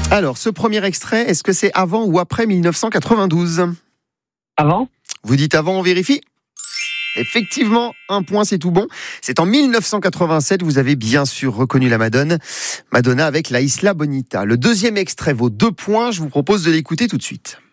Alors, ce premier extrait, est-ce que c'est avant ou après 1992 ? Avant ? Vous dites avant, on vérifie ? Effectivement, un point, c'est tout bon. C'est en 1987, vous avez bien sûr reconnu la Madonna avec La Isla Bonita. Le deuxième extrait vaut 2 points, je vous propose de l'écouter tout de suite.